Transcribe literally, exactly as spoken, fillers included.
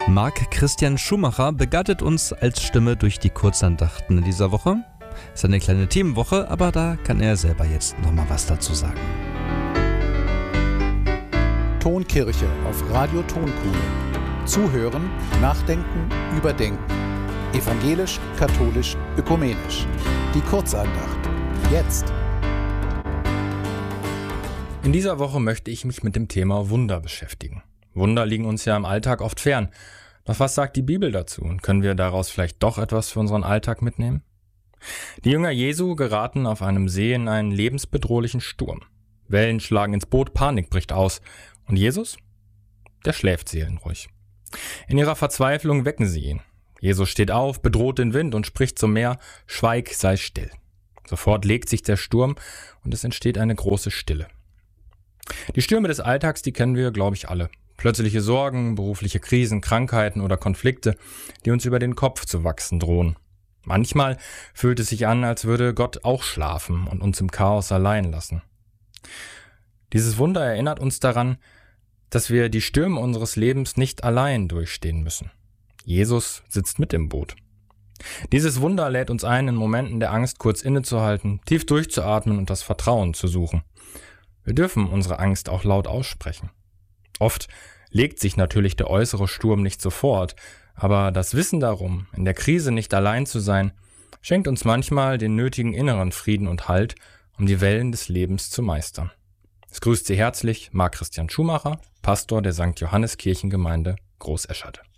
Marc Christian Schumacher begleitet uns als Stimme durch die Kurzandachten in dieser Woche. Es ist eine kleine Themenwoche, aber da kann er selber jetzt nochmal was dazu sagen. Tonkirche auf Radio Tonkuhle. Zuhören, nachdenken, überdenken. Evangelisch, katholisch, ökumenisch. Die Kurzandacht. Jetzt. In dieser Woche möchte ich mich mit dem Thema Wunder beschäftigen. Wunder liegen uns ja im Alltag oft fern. Doch was sagt die Bibel dazu? Und können wir daraus vielleicht doch etwas für unseren Alltag mitnehmen? Die Jünger Jesu geraten auf einem See in einen lebensbedrohlichen Sturm. Wellen schlagen ins Boot, Panik bricht aus. Und Jesus? Der schläft seelenruhig. In ihrer Verzweiflung wecken sie ihn. Jesus steht auf, bedroht den Wind und spricht zum Meer: Schweig, sei still. Sofort legt sich der Sturm und es entsteht eine große Stille. Die Stürme des Alltags, die kennen wir, glaube ich, alle. Plötzliche Sorgen, berufliche Krisen, Krankheiten oder Konflikte, die uns über den Kopf zu wachsen drohen. Manchmal fühlt es sich an, als würde Gott auch schlafen und uns im Chaos allein lassen. Dieses Wunder erinnert uns daran, dass wir die Stürme unseres Lebens nicht allein durchstehen müssen. Jesus sitzt mit im Boot. Dieses Wunder lädt uns ein, in Momenten der Angst kurz innezuhalten, tief durchzuatmen und das Vertrauen zu suchen. Wir dürfen unsere Angst auch laut aussprechen. Oft legt sich natürlich der äußere Sturm nicht sofort, aber das Wissen darum, in der Krise nicht allein zu sein, schenkt uns manchmal den nötigen inneren Frieden und Halt, um die Wellen des Lebens zu meistern. Es grüßt Sie herzlich Marc Christian Schumacher, Pastor der Sankt Johannes Kirchengemeinde Großescherte.